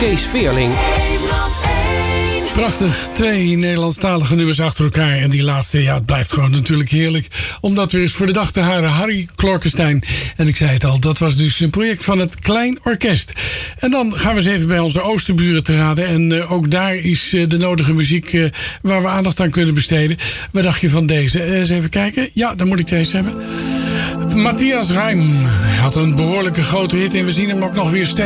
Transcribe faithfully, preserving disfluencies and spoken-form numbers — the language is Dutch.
Kees Veerling. Prachtig, twee Nederlandstalige nummers achter elkaar. En die laatste, ja, het blijft gewoon natuurlijk heerlijk. Om dat weer eens voor de dag te halen. Harry Klorkenstein. En ik zei het al, dat was dus een project van het Klein Orkest. En dan gaan we eens even bij onze oosterburen te raden. En uh, ook daar is uh, de nodige muziek uh, waar we aandacht aan kunnen besteden. Wat dacht je van deze? Uh, eens even kijken. Ja, dan moet ik deze hebben. Matthias Reim. Hij had een behoorlijke grote hit en we zien hem ook nog weer steeds.